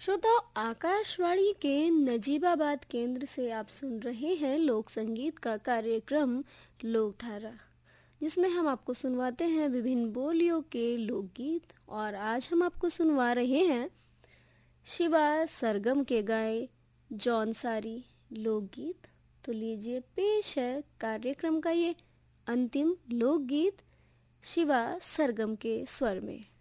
श्रोताओ, आकाशवाणी के नजीबाबाद केंद्र से आप सुन रहे हैं लोक संगीत का कार्यक्रम लोकधारा, जिसमें हम आपको सुनवाते हैं विभिन्न बोलियों के लोकगीत। और आज हम आपको सुनवा रहे हैं शिवा सरगम के गाए जौनसारी लोकगीत। तो लीजिए, पेश है कार्यक्रम का ये अंतिम लोकगीत शिवा सरगम के स्वर में।